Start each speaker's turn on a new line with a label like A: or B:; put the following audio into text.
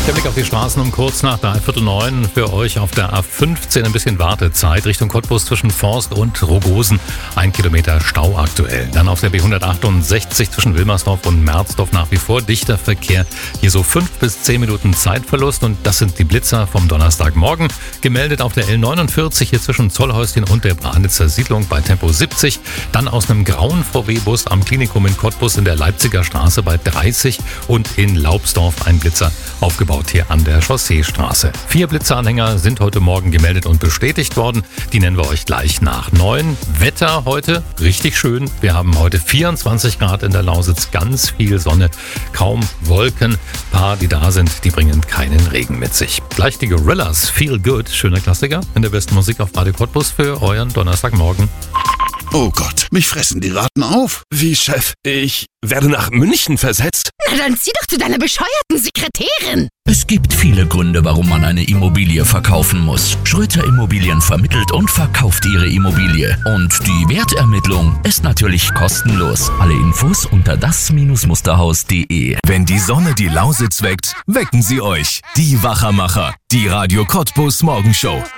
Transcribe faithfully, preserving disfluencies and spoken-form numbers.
A: Der Blick auf die Straßen um kurz nach drei Viertel neun. Für euch auf der A fünfzehn ein bisschen Wartezeit. Richtung Cottbus zwischen Forst und Rogosen. Ein Kilometer Stau aktuell. Dann auf der B hundertachtundsechzig zwischen Wilmersdorf und Merzdorf nach wie vor dichter Verkehr. Hier so fünf bis zehn Minuten Zeitverlust. Und das sind die Blitzer vom Donnerstagmorgen. Gemeldet auf der L neunundvierzig hier zwischen Zollhäuschen und der Branitzer Siedlung bei Tempo siebzig. Dann aus einem grauen V W-Bus am Klinikum in Cottbus in der Leipziger Straße bei dreißig. Und in Laubsdorf ein Blitzer aufgebaut hier an der Chausseestraße. Vier Blitzeranhänger sind heute Morgen gemeldet und bestätigt worden. Die nennen wir euch gleich nach neun. Wetter heute richtig schön. Wir haben heute vierundzwanzig Grad in der Lausitz, ganz viel Sonne, kaum Wolken. Ein paar, die da sind, die bringen keinen Regen mit sich. Gleich die Gorillas, Feel Good, schöner Klassiker in der besten Musik auf Radio Cottbus für euren Donnerstagmorgen.
B: Oh Gott, mich fressen die Ratten auf.
C: Wie, Chef? Ich werde nach München versetzt?
D: Na dann zieh doch zu deiner bescheuerten Sekretärin.
E: Es gibt viele Gründe, warum man eine Immobilie verkaufen muss. Schröter Immobilien vermittelt und verkauft ihre Immobilie. Und die Wertermittlung ist natürlich kostenlos. Alle Infos unter das Musterhaus punkt de.
F: Wenn die Sonne die Lausitz weckt, wecken sie euch. Die Wachermacher, die Radio Cottbus Morgenshow.